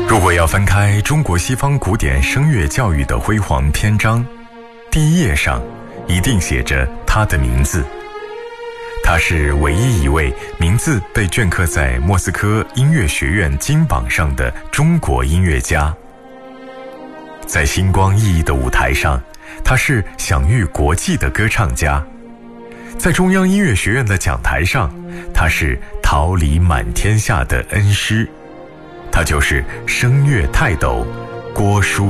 如果要翻开中国西方古典声乐教育的辉煌篇章，第一页上一定写着他的名字。他是唯一一位名字被镌刻在莫斯科音乐学院金榜上的中国音乐家。在星光熠熠的舞台上，他是享誉国际的歌唱家。在中央音乐学院的讲台上，他是桃李满天下的恩师。他就是声乐泰斗郭书